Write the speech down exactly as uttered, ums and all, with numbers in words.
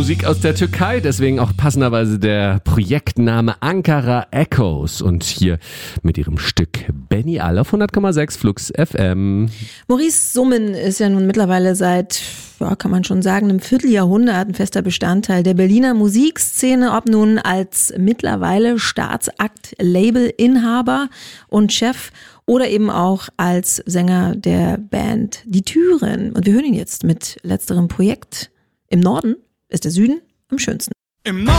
Musik aus der Türkei, deswegen auch passenderweise der Projektname Ankara Echoes und hier mit ihrem Stück Beni Al auf hundert Komma sechs Flux F M. Maurice Summen ist ja nun mittlerweile seit, ja, kann man schon sagen, einem Vierteljahrhundert ein fester Bestandteil der Berliner Musikszene, ob nun als mittlerweile Staatsakt-Label-Inhaber und Chef oder eben auch als Sänger der Band Die Türen. Und wir hören ihn jetzt mit letzterem Projekt. Im Norden ist der Süden am schönsten. Im Norden